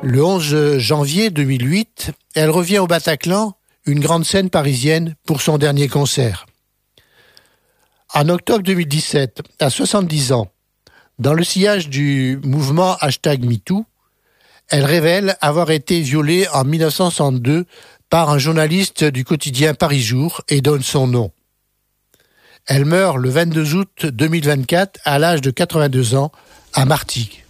Le 11 janvier 2008, elle revient au Bataclan, une grande scène parisienne, pour son dernier concert. En octobre 2017, à 70 ans, dans le sillage du mouvement #MeToo, elle révèle avoir été violée en 1962 par un journaliste du quotidien Paris Jour et donne son nom. Elle meurt le 22 août 2024 à l'âge de 82 ans à Martigues.